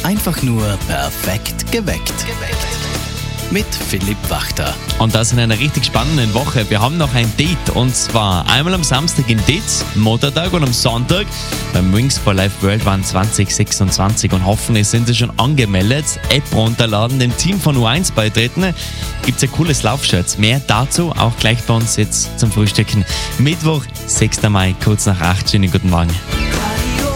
Einfach nur perfekt geweckt. Mit Philipp Wachter. Und das in einer richtig spannenden Woche. Wir haben noch ein Date und zwar einmal am Samstag in Ditz, Muttertag, und am Sonntag beim Wings for Life World One 2026 und hoffentlich sind Sie schon angemeldet. App runterladen, dem Team von U1 beitreten. Gibt's ein cooles Laufshirt. Mehr dazu auch gleich bei uns jetzt zum Frühstücken. Mittwoch, 6. Mai, kurz nach 8. Schönen guten Morgen.